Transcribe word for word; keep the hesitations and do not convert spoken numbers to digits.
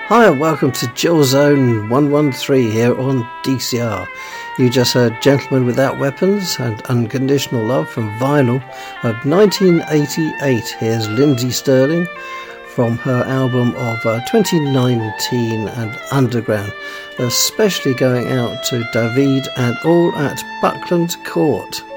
Hi and welcome to Chill Zone one one three here on D C R. You just heard Gentlemen Without Weapons and Unconditional Love from vinyl of nineteen eighty-eight. Here's Lindsey Stirling from her album of uh, twenty nineteen and Underground, especially going out to David and all at Buckland Court.